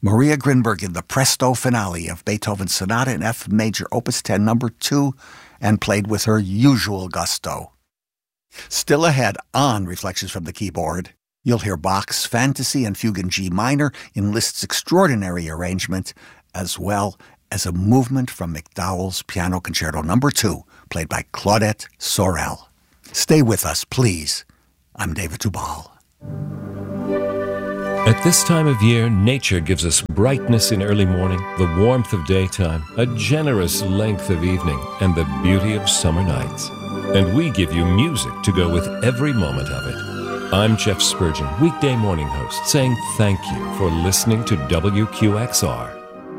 Maria Grinberg in the presto finale of Beethoven's Sonata in F Major, Opus 10, number 2, and played with her usual gusto. Still ahead on Reflections from the Keyboard, you'll hear Bach's Fantasy and Fugue in G minor in Liszt's extraordinary arrangement, as well as a movement from McDowell's Piano Concerto number 2, played by Claudette Sorel. Stay with us, please. I'm David Dubal. At this time of year, nature gives us brightness in early morning, the warmth of daytime, a generous length of evening, and the beauty of summer nights. And we give you music to go with every moment of it. I'm Jeff Spurgeon, weekday morning host, saying thank you for listening to WQXR.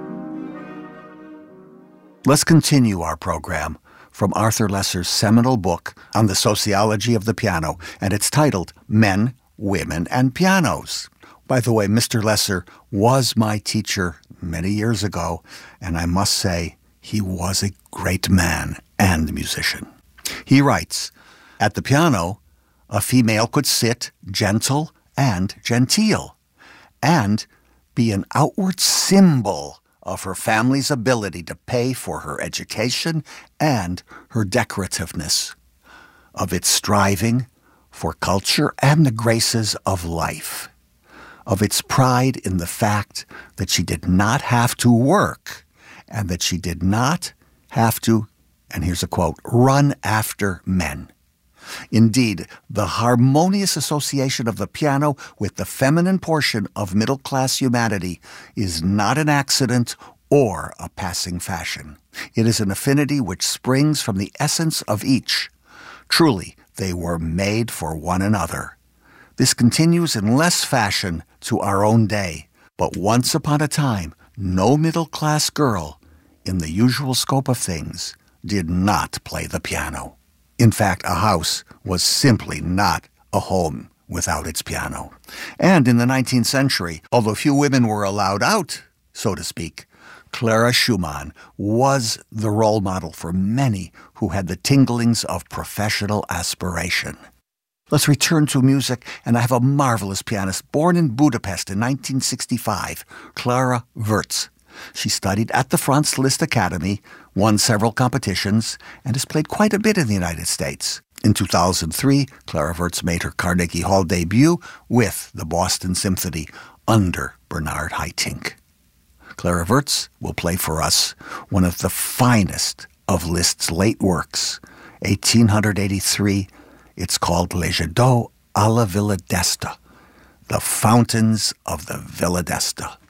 Let's continue our program from Arthur Lesser's seminal book on the sociology of the piano, and it's titled Men, Women, and Pianos. By the way, Mr. Lesser was my teacher many years ago, and I must say he was a great man and musician. He writes, "At the piano, a female could sit gentle and genteel, and be an outward symbol of her family's ability to pay for her education and her decorativeness, of its striving for culture and the graces of life, of its pride in the fact that she did not have to work and that she did not have to," and here's a quote, "run after men." Indeed, the harmonious association of the piano with the feminine portion of middle-class humanity is not an accident or a passing fashion. It is an affinity which springs from the essence of each. Truly, they were made for one another. This continues in less fashion to our own day, but once upon a time, no middle-class girl, in the usual scope of things, did not play the piano. In fact, a house was simply not a home without its piano. And in the 19th century, although few women were allowed out, so to speak, Clara Schumann was the role model for many who had the tinglings of professional aspiration. Let's return to music, and I have a marvelous pianist born in Budapest in 1965, Clara Wurtz. She studied at the Franz Liszt Academy, won several competitions, and has played quite a bit in the United States. In 2003, Clara Wurtz made her Carnegie Hall debut with the Boston Symphony under Bernard Haitink. Clara Wurtz will play for us one of the finest of Liszt's late works, 1883. It's called Les Jeux d'eau à la Villa d'Este, the Fountains of the Villa d'Este.